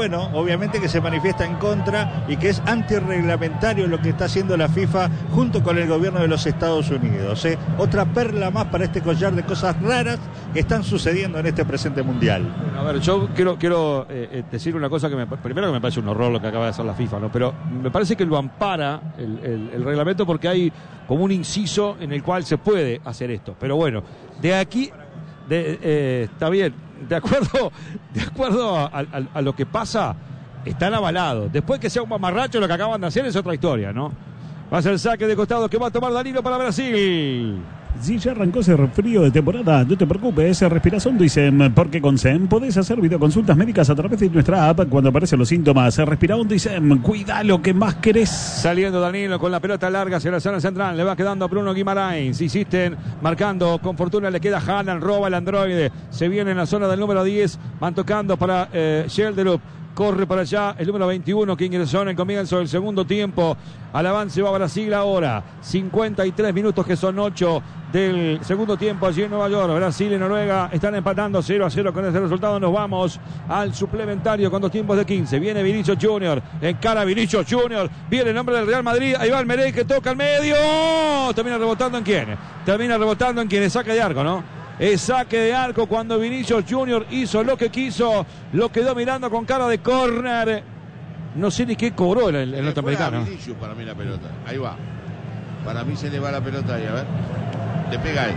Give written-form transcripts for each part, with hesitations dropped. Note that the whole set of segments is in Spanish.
bueno, obviamente que se manifiesta en contra y que es antirreglamentario lo que está haciendo la FIFA junto con el gobierno de los Estados Unidos. Otra perla más para este collar de cosas raras que están sucediendo en este presente mundial. Bueno, a ver, yo quiero decir una cosa primero que me parece un horror lo que acaba de hacer la FIFA, ¿no? Pero me parece que lo ampara el reglamento porque hay como un inciso en el cual se puede hacer esto. Pero bueno, de aquí, está bien, de acuerdo a lo que pasa, están avalados. Después que sea un mamarracho lo que acaban de hacer es otra historia, ¿no? Va a ser saque de costado que va a tomar Danilo para Brasil. Si ya arrancó ese resfrío de temporada, no te preocupes, respirás hondo y SEM, porque con SEM podés hacer videoconsultas médicas a través de nuestra app cuando aparecen los síntomas. Respira hondo y SEM, cuida lo que más querés. Saliendo Danilo con la pelota larga hacia la zona central, le va quedando a Bruno Guimarães. Insisten, marcando con fortuna, le queda Haaland, roba el androide. Se viene en la zona del número 10, van tocando para Gelderup. Corre para allá el número 21 que ingresó en el comienzo del segundo tiempo. Al avance va Brasil ahora. 53 minutos que son 8 del segundo tiempo allí en Nueva York. Brasil y Noruega están empatando 0-0 con ese resultado. Nos vamos al suplementario con 2 tiempos de 15. Viene Vinicius Junior. Encara Vinicius Junior. Viene el nombre del Real Madrid. Ahí va el Merey que toca al medio. Termina rebotando en quién. Es saque de arco, ¿no? Es saque de arco cuando Vinicius Junior hizo lo que quiso, lo quedó mirando con cara de córner. No sé ni qué cobró el norteamericano. Vinicius para mí la pelota, ahí va. Para mí se le va la pelota ahí, a ver. Le pega él.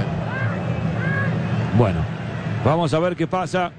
Bueno, vamos a ver qué pasa.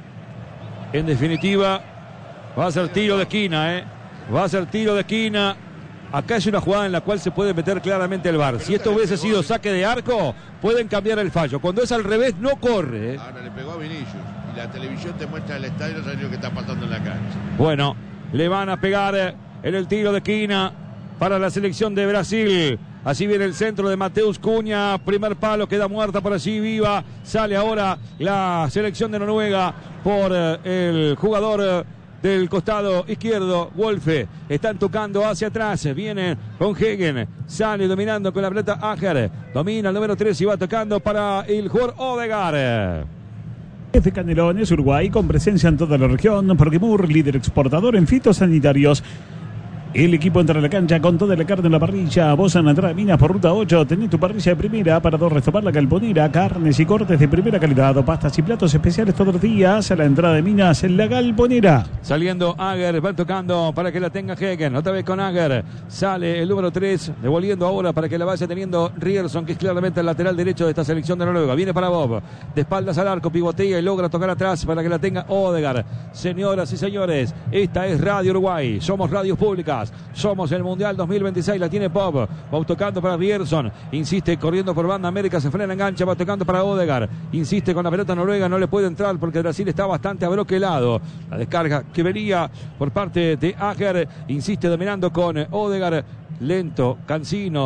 En definitiva, va a ser tiro de esquina, Va a ser tiro de esquina. Acá es una jugada en la cual se puede meter claramente el VAR. Si esto hubiese sido saque de arco, pueden cambiar el fallo. Cuando es al revés, no corre. Ahora le pegó a Vinicius. Y la televisión te muestra el estadio, no sabes lo que está pasando en la cancha. Bueno, le van a pegar en el tiro de esquina para la selección de Brasil. Así viene el centro de Mateus Cunha. Primer palo, queda muerta por allí, viva. Sale ahora la selección de Noruega por el jugador del costado izquierdo, Wolfe. Están tocando hacia atrás. Viene con Hegen. Sale dominando con la pelota Ager. Domina el número 3 y va tocando para el jugador Odegaard. Desde Canelones, Uruguay, con presencia en toda la región. Proquimur, líder exportador en fitosanitarios. El equipo entra a la cancha con toda la carne en la parrilla. Vos en la entrada de Minas por ruta 8. Tenés tu parrilla de primera para restaurar la Galponera. Carnes y cortes de primera calidad. Pastas y platos especiales todos los días. A la entrada de Minas en la Galponera. Saliendo Ager, va tocando para que la tenga Hegen. Otra vez con Ager. Sale el número 3. Devolviendo ahora para que la vaya teniendo Rierson, que es claramente el lateral derecho de esta selección de Noruega. Viene para Bob. De espaldas al arco, pivotea y logra tocar atrás para que la tenga Odegaard. Señoras y señores, esta es Radio Uruguay. Somos radios públicas. Somos el Mundial 2026, la tiene Bob. Bob tocando para Rierson, insiste corriendo por banda América, se frena, engancha, va tocando para Odegaard, insiste con la pelota Noruega, no le puede entrar porque Brasil está bastante abroquelado. La descarga que venía por parte de Ager, insiste dominando con Odegaard, lento, cansino,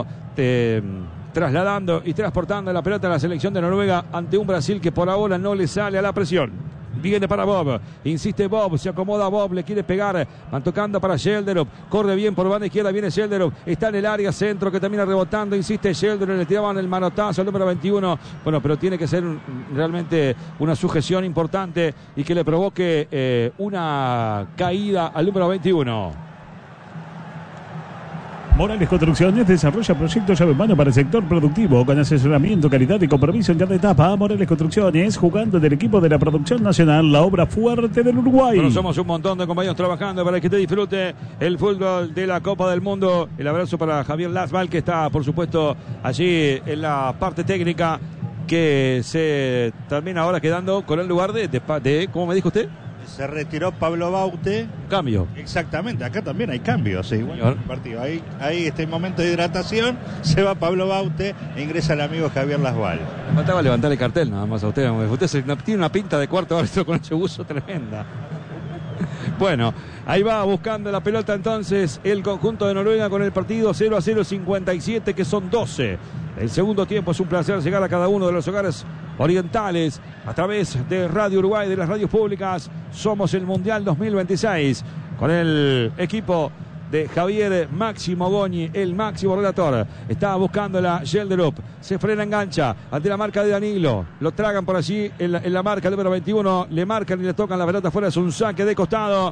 trasladando y transportando la pelota a la selección de Noruega ante un Brasil que por ahora no le sale a la presión. Viene para Bob, insiste Bob, se acomoda Bob, le quiere pegar, van tocando para Gelderup, corre bien por banda izquierda, viene Gelderup, está en el área centro que termina rebotando, insiste Gelderup, le tiraban el manotazo al número 21, bueno, pero tiene que ser realmente una sujeción importante y que le provoque una caída al número 21. Morales Construcciones desarrolla proyectos llave en mano para el sector productivo con asesoramiento, calidad y compromiso en cada etapa. Morales Construcciones, jugando del equipo de la producción nacional, la obra fuerte del Uruguay. Bueno, somos un montón de compañeros trabajando para que te disfrute el fútbol de la Copa del Mundo. El abrazo para Javier Lasval, que está, por supuesto, allí en la parte técnica, que se termina ahora quedando con el lugar de ¿cómo me dijo usted? Se retiró Pablo Baute. Cambio. Exactamente, acá también hay cambios. Igual el partido. Ahí este momento de hidratación, se va Pablo Baute e ingresa el amigo Javier Lasval. Me faltaba levantar el cartel nada más a usted. Usted tiene una pinta de cuarto árbitro con ese buzo tremenda. Bueno, ahí va buscando la pelota entonces el conjunto de Noruega con el partido 0-0, 57, que son 12. El segundo tiempo. Es un placer llegar a cada uno de los hogares orientales a través de Radio Uruguay, de las radios públicas. Somos el Mundial 2026 con el equipo de Javier Máximo Goñi, el máximo relator. Estaba buscando la Gelderup, se frena, engancha ante la marca de Danilo, lo tragan por allí en la marca número 21, le marcan y le tocan la pelota fuera. Es un saque de costado